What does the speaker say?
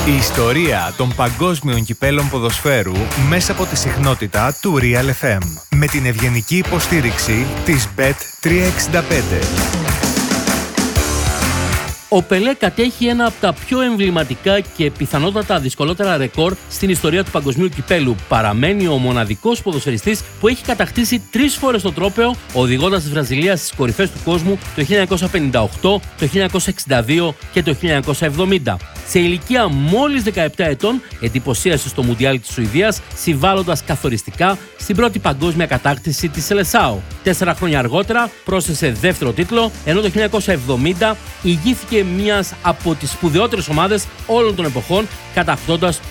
Η ιστορία των παγκόσμιων κυπέλων ποδοσφαίρου μέσα από τη συχνότητα του Real FM. Με την ευγενική υποστήριξη της Bet365. Ο Πελέ κατέχει ένα από τα πιο εμβληματικά και πιθανότατα δυσκολότερα ρεκόρ στην ιστορία του παγκοσμίου κυπέλου. Παραμένει ο μοναδικός ποδοσφαιριστής που έχει κατακτήσει 3 φορές το τρόπαιο, οδηγώντας τη Βραζιλία στις κορυφές του κόσμου το 1958, το 1962 και το 1970. Σε ηλικία μόλις 17 ετών, εντυπωσίασε στο Μουντιάλ της Σουηδίας, συμβάλλοντας καθοριστικά στην πρώτη παγκόσμια κατάκτηση της Σελεσάο. 4 χρόνια αργότερα πρόσθεσε δεύτερο τίτλο, ενώ το 1970 ηγήθηκε μιας από τις σπουδαιότερες ομάδες όλων των εποχών, κατακτώντας